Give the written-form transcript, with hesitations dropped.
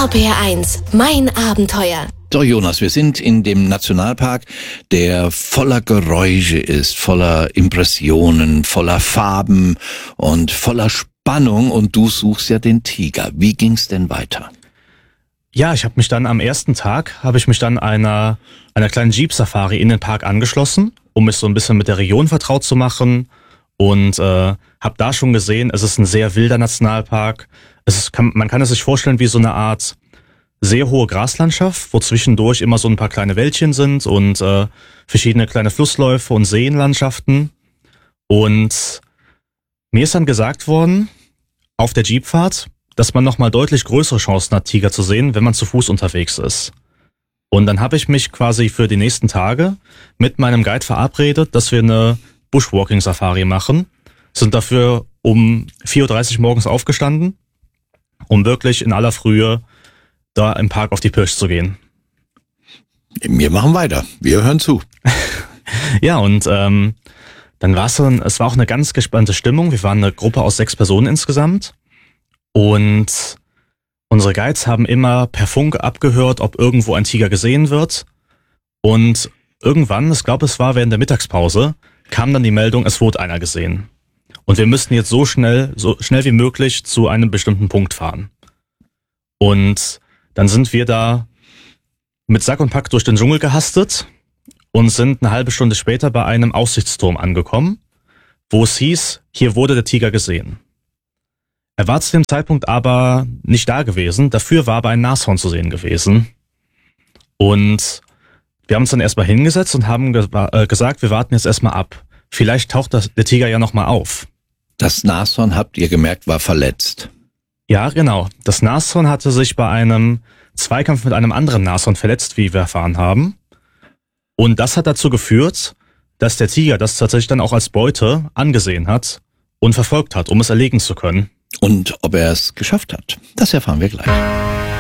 RPR1, mein Abenteuer. So, Jonas, wir sind in dem Nationalpark, der voller Geräusche ist, voller Impressionen, voller Farben und voller Spannung. Und du suchst ja den Tiger. Wie ging's denn weiter? Ja, ich habe mich dann am ersten Tag, einer kleinen Jeep-Safari in den Park angeschlossen, um mich so ein bisschen mit der Region vertraut zu machen. Und habe da schon gesehen, es ist ein sehr wilder Nationalpark. Man kann es sich vorstellen wie so eine Art sehr hohe Graslandschaft, wo zwischendurch immer so ein paar kleine Wäldchen sind und verschiedene kleine Flussläufe und Seenlandschaften. Und mir ist dann gesagt worden, auf der Jeepfahrt, dass man nochmal deutlich größere Chancen hat, Tiger zu sehen, wenn man zu Fuß unterwegs ist. Und dann habe ich mich quasi für die nächsten Tage mit meinem Guide verabredet, dass wir eine Bushwalking-Safari machen. Sind dafür um 4.30 Uhr morgens aufgestanden, um wirklich in aller Frühe da im Park auf die Pirsch zu gehen. Wir machen weiter. Wir hören zu. Ja, und dann es war auch eine ganz gespannte Stimmung. Wir waren eine Gruppe aus 6 Personen insgesamt. Und unsere Guides haben immer per Funk abgehört, ob irgendwo ein Tiger gesehen wird. Und irgendwann, ich glaube, es war während der Mittagspause, kam dann die Meldung, es wurde einer gesehen. Und wir müssten jetzt so schnell wie möglich zu einem bestimmten Punkt fahren. Und dann sind wir da mit Sack und Pack durch den Dschungel gehastet und sind eine halbe Stunde später bei einem Aussichtsturm angekommen, wo es hieß, hier wurde der Tiger gesehen. Er war zu dem Zeitpunkt aber nicht da gewesen, dafür war aber ein Nashorn zu sehen gewesen. Und wir haben uns dann erstmal hingesetzt und haben gesagt, wir warten jetzt erstmal ab. Vielleicht taucht der Tiger ja nochmal auf. Das Nashorn, habt ihr gemerkt, war verletzt. Ja, genau. Das Nashorn hatte sich bei einem Zweikampf mit einem anderen Nashorn verletzt, wie wir erfahren haben. Und das hat dazu geführt, dass der Tiger das tatsächlich dann auch als Beute angesehen hat und verfolgt hat, um es erlegen zu können. Und ob er es geschafft hat, das erfahren wir gleich.